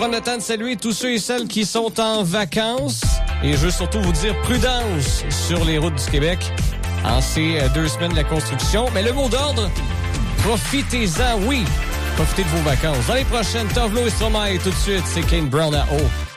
prendre le temps de saluer tous ceux et celles qui sont en vacances. Et je veux surtout vous dire prudence sur les routes du Québec en ces 2 semaines de la construction. Mais le mot d'ordre, profitez-en, oui. Profitez de vos vacances. Dans les prochaines, Tovlo et Stromae, tout de suite, c'est Kane Brown à haut.